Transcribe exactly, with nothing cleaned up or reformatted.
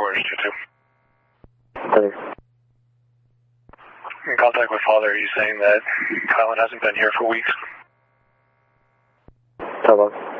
headquarters, two two. Thanks. In contact with father, he's saying that Kylan hasn't been here for weeks. How long?